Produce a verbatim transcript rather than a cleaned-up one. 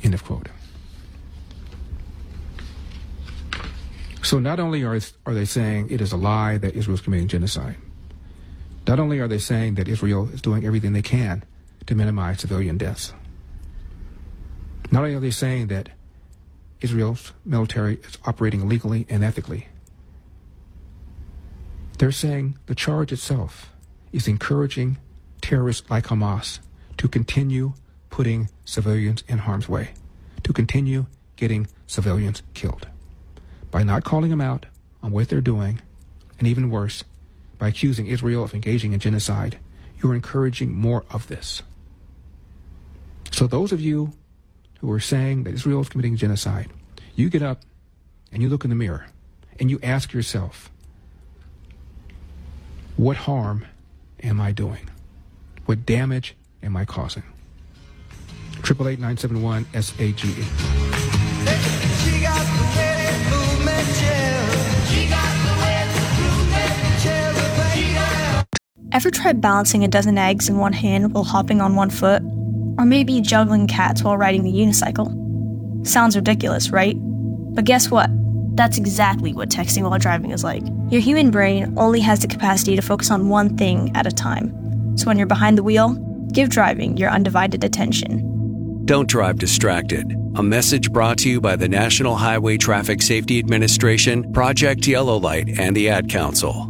End of quote. So not only are, are they saying it is a lie that Israel is committing genocide, not only are they saying that Israel is doing everything they can to minimize civilian deaths, not only are they saying that Israel's military is operating illegally and ethically, they're saying the charge itself is encouraging terrorists like Hamas to continue putting civilians in harm's way, to continue getting civilians killed. By not calling them out on what they're doing, and even worse, by accusing Israel of engaging in genocide, you're encouraging more of this. So those of you who are saying that Israel is committing genocide, you get up and you look in the mirror and you ask yourself, what harm am I doing? What damage am I causing? eight eight eight, nine seven one, S A G E. She got the way movement, yeah. She got the way movement, yeah. Ever tried balancing a dozen eggs in one hand while hopping on one foot? Or maybe juggling cats while riding the unicycle? Sounds ridiculous, right? But guess what? That's exactly what texting while driving is like. Your human brain only has the capacity to focus on one thing at a time. So when you're behind the wheel, give driving your undivided attention. Don't drive distracted. A message brought to you by the National Highway Traffic Safety Administration, Project Yellow Light, and the Ad Council.